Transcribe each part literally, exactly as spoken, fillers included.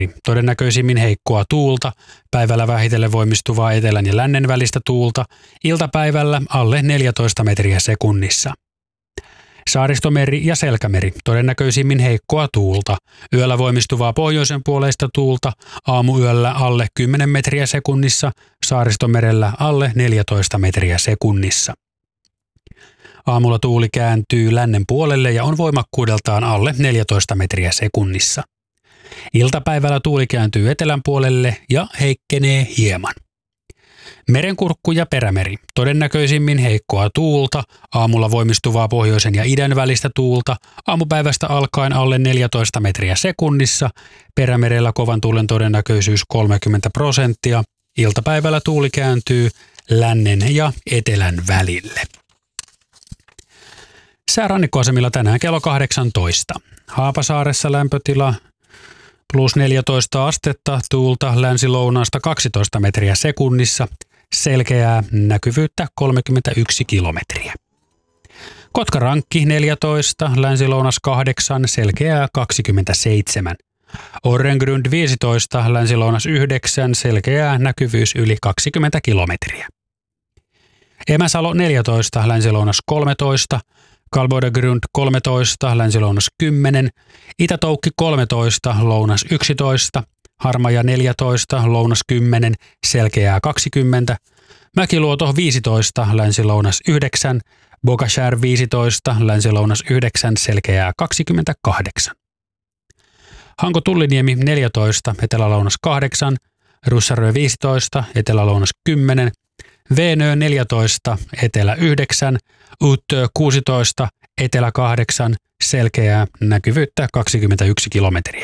Todennäköisimmin heikkoa tuulta, päivällä vähitellen voimistuvaa etelän ja lännen välistä tuulta, iltapäivällä alle neljätoista metriä sekunnissa. Saaristomeri ja Selkämeri, todennäköisimmin heikkoa tuulta, yöllä voimistuvaa pohjoisen puoleista tuulta, aamuyöllä alle kymmenen metriä sekunnissa, Saaristomerellä alle neljätoista metriä sekunnissa. Aamulla tuuli kääntyy lännen puolelle ja on voimakkuudeltaan alle neljätoista metriä sekunnissa. Iltapäivällä tuuli kääntyy etelän puolelle ja heikkenee hieman. Merenkurkku ja Perämeri, todennäköisimmin heikkoa tuulta, aamulla voimistuvaa pohjoisen ja idän välistä tuulta, aamupäivästä alkaen alle neljätoista metriä sekunnissa, Perämerellä kovan tuulen todennäköisyys kolmekymmentä prosenttia, iltapäivällä tuuli kääntyy lännen ja etelän välille. Sää rannikkoasemilla tänään kello kahdeksantoista. Haapasaaressa lämpötila plus neljätoista astetta, tuulta länsi-lounaasta kaksitoista metriä sekunnissa, selkeää näkyvyyttä kolmekymmentäyksi kilometriä. Kotkarankki neljätoista, länsi-lounas kahdeksan, selkeää kaksikymmentäseitsemän. Orrengrund viisitoista, länsi-lounas yhdeksän, selkeää näkyvyys yli kaksikymmentä kilometriä. Emäsalo neljätoista, länsi-lounas kolmetoista, Kalbodegrund kolmetoista, länsi-lounas kymmenen, Itätoukki kolmetoista, lounas yksitoista, Harmaja neljätoista, lounas kymmenen, selkeää kaksikymmentä, Mäkiluoto viisitoista, länsi-lounas yhdeksän, Bogashär viisitoista, länsi-lounas yhdeksän, selkeää kaksikymmentäkahdeksan. Hanko-Tulliniemi neljätoista, etelä-lounas kahdeksan, Russarö viisitoista, etelä-lounas kymmenen, Veenö neljätoista, etelä yhdeksän, Uttö kuusitoista, etelä kahdeksan, selkeää näkyvyyttä kaksikymmentäyksi kilometriä.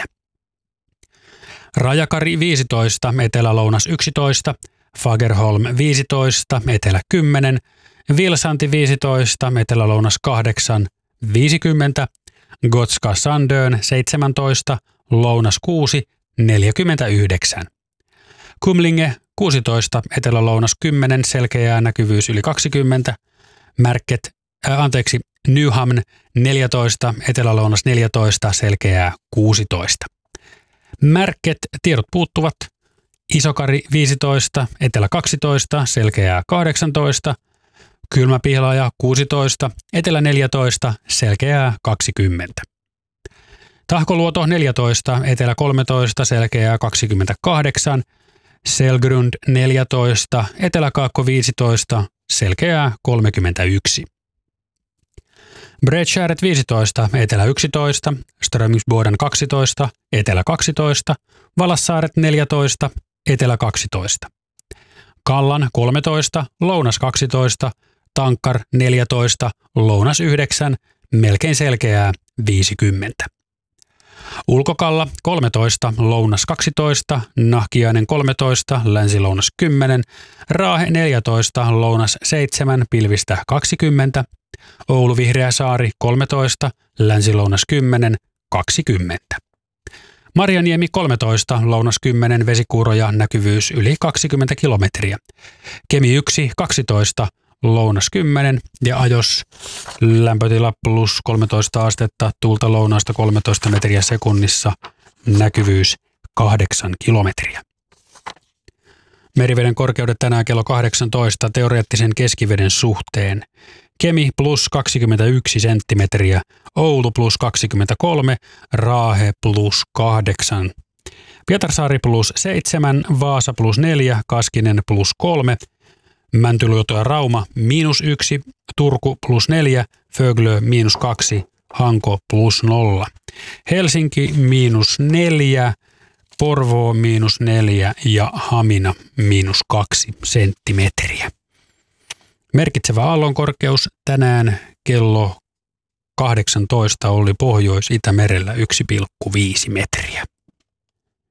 Rajakari viisitoista, etelä-lounas yksitoista, Fagerholm viisitoista, etelä kymmenen, Vilsanti viisitoista, etelä-lounas kahdeksan, viisikymmentä, Gotska Sandön seitsemäntoista, lounas kuusi, neljäkymmentäyhdeksän. Kumlinge kuusitoista, etelä-lounas kymmenen, selkeää näkyvyys yli kaksikymmentä, Märket, äh, anteeksi, Nyhamn neljätoista, etelä-lounas neljätoista, selkeää kuusitoista. Märket, tiedot puuttuvat, Isokari viisitoista, etelä kaksitoista, selkeää kahdeksantoista, Kylmäpihlaja kuusitoista, etelä neljätoista, selkeää kaksikymmentä. Tahkoluoto neljätoista, etelä kolmetoista, selkeää kaksikymmentäkahdeksan, Selgrund neljätoista, Etelä-Kaakko viisitoista, selkeää kolmekymmentäyksi. Bredskäret viisitoista, Etelä yksitoista, Strömingsboden kaksitoista, Etelä kaksitoista, Valassaaret neljätoista, Etelä kaksitoista. Kallan kolmetoista, Lounas kaksitoista, Tankkar neljätoista, Lounas yhdeksän, melkein selkeää viisikymmentä. Ulkokalla kolmetoista, Lounas kaksitoista, Nahkiainen kolmetoista, Länsi-lounas kymmenen, Raahe neljätoista, Lounas seitsemän, pilvistä kaksikymmentä, Oulu Vihreäsaari kolmetoista, Länsi-lounas kymmenen, kaksikymmentä. Marjaniemi kolmetoista, Lounas kymmenen, vesikuuroja, näkyvyys yli kaksikymmentä kilometriä. Kemi yksi, kaksitoista, Lounas kymmenen ja Ajos lämpötila plus kolmetoista astetta, tuulta lounaasta kolmetoista metriä sekunnissa, näkyvyys kahdeksan kilometriä. Meriveden korkeudet tänään kello kahdeksantoista teoreettisen keskiveden suhteen. Kemi plus kaksikymmentäyksi senttimetriä, Oulu plus kaksikymmentäkolme, Raahe plus kahdeksan. Pietarsaari plus seitsemän, Vaasa plus neljä, Kaskinen plus kolme, Mäntyluoto ja Rauma miinus yksi, Turku plus neljä, Föglö miinus kaksi, Hanko plus nolla. Helsinki miinus neljä, Porvoo miinus neljä ja Hamina miinus kaksi senttimetriä. Merkitsevä aallonkorkeus tänään kello kahdeksantoista oli Pohjois-Itämerellä yksi pilkku viisi metriä.